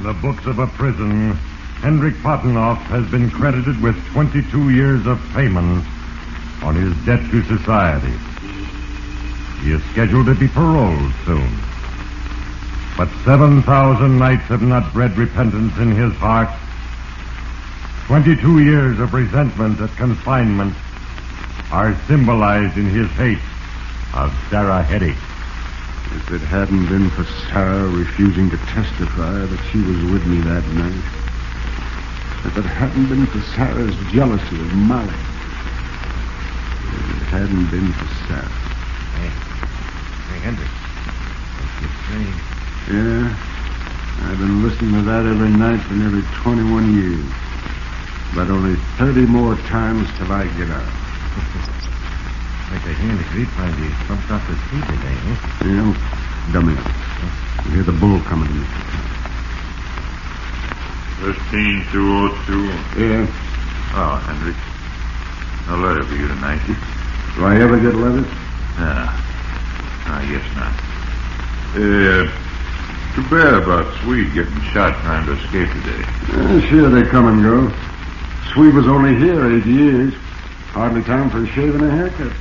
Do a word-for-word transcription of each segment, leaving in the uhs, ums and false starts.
In the books of a prison, Hendrik Pottenhoff has been credited with twenty-two years of payment on his debt to society. He is scheduled to be paroled soon. But seven thousand nights have not bred repentance in his heart. Twenty-two years of resentment at confinement are symbolized in his hate of Sarah Hedrick. If it hadn't been for Sarah refusing to testify that she was with me that night, if it hadn't been for Sarah's jealousy of Molly, if it hadn't been for Sarah. Hey, hey, Hendrik. What's your train? Yeah, I've been listening to that every night for nearly twenty-one years. But only thirty more times till I get out. Like I hear the grapevine, he pumped off his feet today, eh? Yeah, dummy. You hear the bull coming to me. Fifteen two oh two. Yeah. Oh, Hendrik. No letter for you tonight. Do I ever get letters? Yeah. I guess not. Uh, too bad about Swede getting shot trying to escape today. Yeah, sure, they come and go. Swede was only here eight years. Hardly time for a shave and a haircut.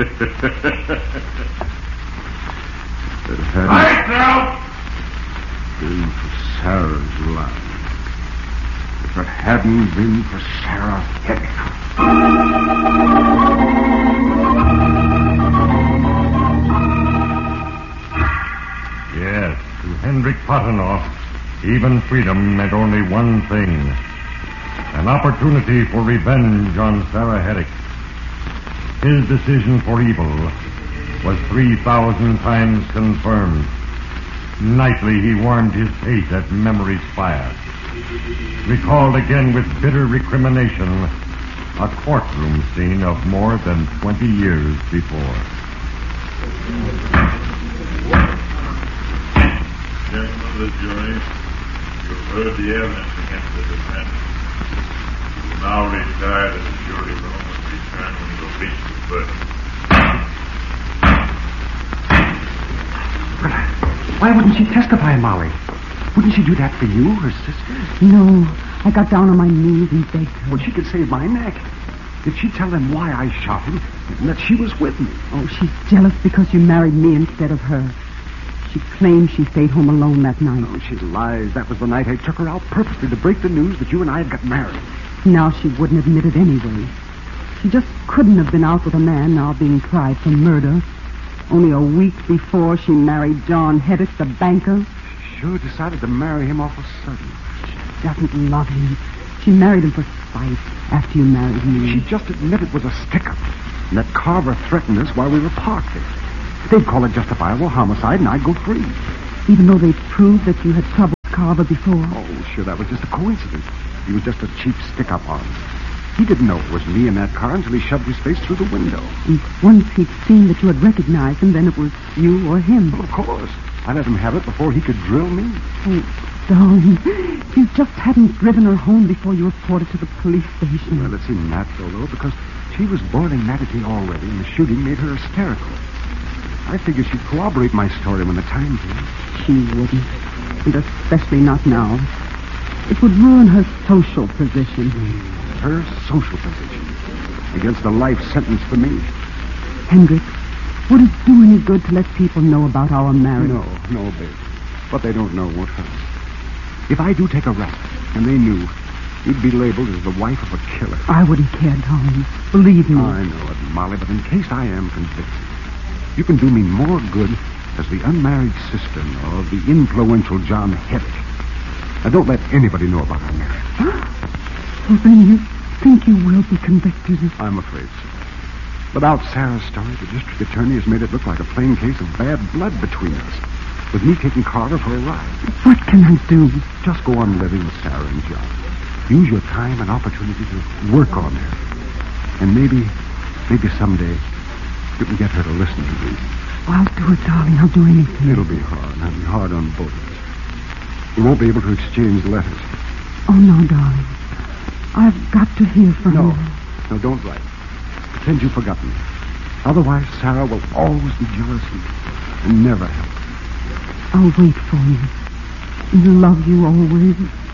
It hadn't Lights out! been for Sarah's life. If it hadn't been for Sarah Hedrick. Yes, to Hendrik Pottenhoff, even freedom meant only one thing. An opportunity for revenge on Sarah Hedrick. His decision for evil was three thousand times confirmed. Nightly he warmed his hate at memory's fire. Recalled again with bitter recrimination a courtroom scene of more than twenty years before. Gentlemen of the jury, you've heard the evidence against the defendant. You will now retire to the jury room and return when you have reached the verdict. Why wouldn't she testify, Molly? Wouldn't she do that for you, her sister? No. I got down on my knees and begged her. Well, she could save my neck. Did she tell them why I shot him and that she was with me? Oh, she's jealous because you married me instead of her. She claims she stayed home alone that night. Oh, she lies. That was the night I took her out purposely to break the news that you and I had got married. Now she wouldn't admit it anyway. She just couldn't have been out with a man now being tried for murder. Only a week before she married John Hedrick, the banker. She sure decided to marry him awful sudden. She doesn't love him. She married him for spite after you married me. She just admitted it was a stick-up. And that Carver threatened us while we were parked there. They'd call it justifiable homicide and I'd go free. Even though they proved that you had trouble with Carver before. Oh, sure, that was just a coincidence. He was just a cheap stick-up on us. He didn't know it was me in that car until he shoved his face through the window. And once he'd seen that you had recognized him, then it was you or him. Well, of course. I let him have it before he could drill me. Oh, darling, you just hadn't driven her home before you reported to the police station. Well, it seemed natural, though, because she was boiling mad at me already, and the shooting made her hysterical. I figured she'd corroborate my story when the time came. She wouldn't, and especially not now. It would ruin her social position. Her social position against a life sentence for me. Hendrik, would it do any good to let people know about our marriage? No, no, babe. What they don't know won't hurt. If I do take a rap, and they knew, you'd be labeled as the wife of a killer. I wouldn't care, darling. Believe me. I know it, Molly, but in case I am convicted, you can do me more good as the unmarried sister of the influential John Hedrick. Now, don't let anybody know about our marriage. Well, then you think you will be convicted? I'm afraid so. Without Sarah's story, the district attorney has made it look like a plain case of bad blood between us, with me taking Carver for a ride. What can I do? Just go on living with Sarah and John. Use your time and opportunity to work on her. And maybe, maybe someday, you can get her to listen to me. I'll do it, darling. I'll do anything. It'll be hard. It'll be hard on both of us. We won't be able to exchange letters. Oh, no, darling. I've got to hear from no. you. No, don't write. Pretend you've forgotten me. Otherwise, Sarah will always be jealous and never help. I'll wait for you. and love you always.